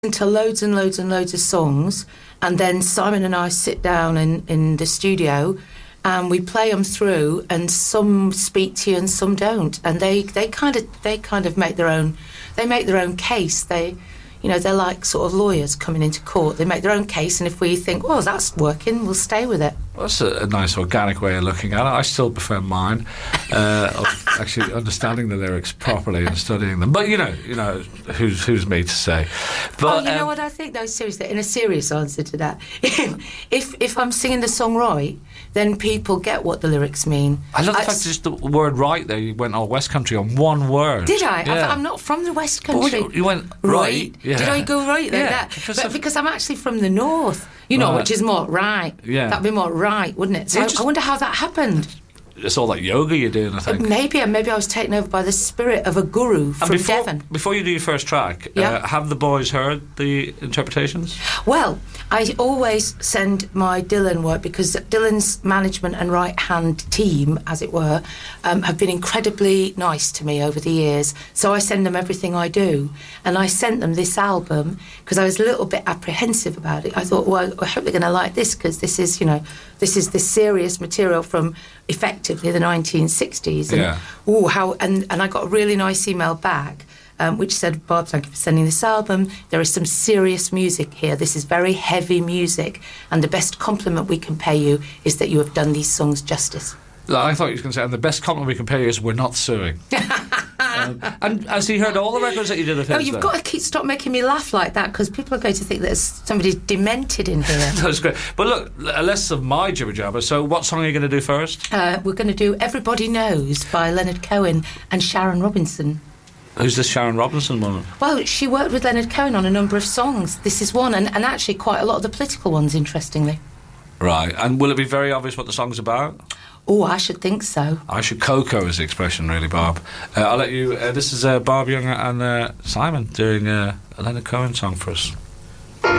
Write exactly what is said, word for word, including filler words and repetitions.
to loads and loads and loads of songs, and then Simon and I sit down in, in the studio and we play them through, and some speak to you and some don't, and they, they kind of they kind of make their own they make their own case. They, you know, they're like sort of lawyers coming into court. They make their own case, and if we think, well, that's working, we'll stay with it. Well, that's a, a nice organic way of looking at it. I still prefer mine, uh, of actually understanding the lyrics properly and studying them. But you know, you know, who's who's me to say? But oh, you um, know what I think, though, seriously, in a serious answer to that, if if I'm singing the song right, then people get what the lyrics mean. I love the I, fact just the word right there. You went all West Country on one word. Did I? Yeah. I'm not from the West Country. But you went right. right. Yeah. Did I go right like yeah, that? because, but of, because I'm actually from the North, you know, right. which is more right. Yeah. That'd be more right, wouldn't it? So Yeah, I, just- I wonder how that happened. It's all like yoga you're doing, I think. Maybe, and maybe I was taken over by the spirit of a guru from and before, Devon. Before you do your first track, Yeah. uh, have the boys heard the interpretations? Well, I always send my Dylan work, because Dylan's management and right-hand team, as it were, um, have been incredibly nice to me over the years. So I send them everything I do. And I sent them this album because I was a little bit apprehensive about it. I thought, well, I hope they're going to like this, because this is, you know, this is this serious material from effectively the nineteen sixties. And, Yeah. ooh, how, and, and I got a really nice email back Um, which said, Bob, thank you for sending this album. There is some serious music here. This is very heavy music, and the best compliment we can pay you is that you have done these songs justice. I thought you were going to say, and the best compliment we can pay you is we're not suing. um, and has he heard all the records that you did of his? No, you've then? got to keep, stop making me laugh like that, because people are going to think that somebody's demented in here. That's great. But look, less of my jibber jabber. So, what song are you going to do first? Uh, we're going to do Everybody Knows by Leonard Cohen and Sharon Robinson. Who's this Sharon Robinson woman? Well, she worked with Leonard Cohen on a number of songs. This is one, and, and actually quite a lot of the political ones, interestingly. Right. And will it be very obvious what the song's about? Oh, I should think so. I should cocoa is the expression, really, Barb. Uh, I'll let you... Uh, this is uh, Barb Young and uh, Simon doing uh, a Leonard Cohen song for us.